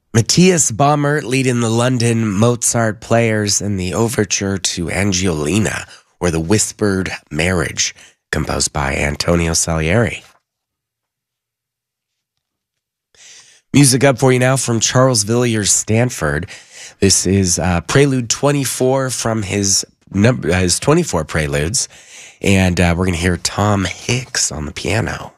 Matthias Baumert leading the London Mozart Players in the overture to Angiolina, or The Whispered Marriage, composed by Antonio Salieri. Music up for you now from Charles Villiers Stanford. This is Prelude 24 from his 24 Preludes, and we're going to hear Tom Hicks on the piano.